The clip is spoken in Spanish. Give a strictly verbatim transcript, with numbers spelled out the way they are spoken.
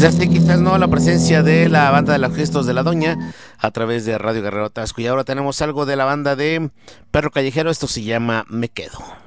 ya sé, quizás no la presencia de la banda de los Gestos de la Doña a través de Radio Guerrero Tasco. Y ahora tenemos algo de la banda de Perro Callejero. Esto se llama Me Quedo.